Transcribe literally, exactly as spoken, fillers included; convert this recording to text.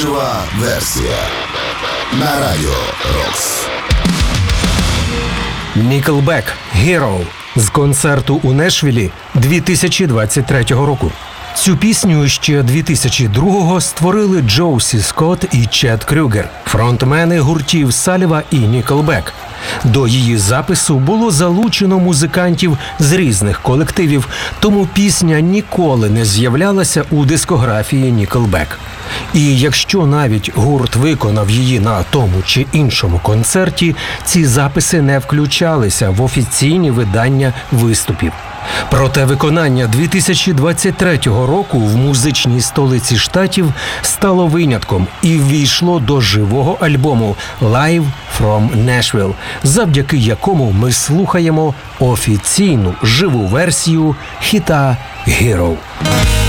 Жива версія на Радіо Рокс. Nickelback «Hero» з концерту у Нешвілі дві тисячі двадцять третього року. Цю пісню ще дві тисячі другого створили Джоусі Скотт і Чед Крюгер, фронтмени гуртів Саліва і Nickelback. До її запису було залучено музикантів з різних колективів, тому пісня ніколи не з'являлася у дискографії Nickelback. І якщо навіть гурт виконав її на тому чи іншому концерті, ці записи не включалися в офіційні видання виступів. Проте виконання дві тисячі двадцять третього року в музичній столиці штатів стало винятком і ввійшло до живого альбому «Live from Nashville», завдяки якому ми слухаємо офіційну живу версію хіта «Hero».